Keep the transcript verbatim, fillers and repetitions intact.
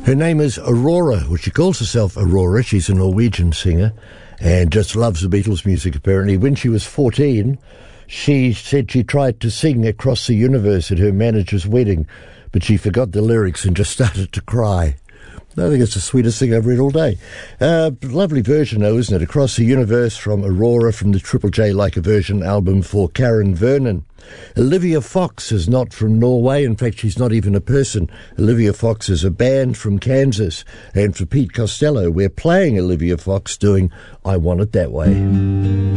Her name is Aurora, well, she calls herself Aurora. She's a Norwegian singer and just loves the Beatles music, apparently. When she was fourteen, she said she tried to sing Across the Universe at her manager's wedding, but she forgot the lyrics and just started to cry. I think it's the sweetest thing I've read all day. Uh, lovely version, though, isn't it? Across the Universe from Aurora from the Triple J Like a Version album for Karen Vernon. Olivia Fox is not from Norway. In fact, she's not even a person. Olivia Fox is a band from Kansas. And for Pete Costello, we're playing Olivia Fox doing I Want It That Way.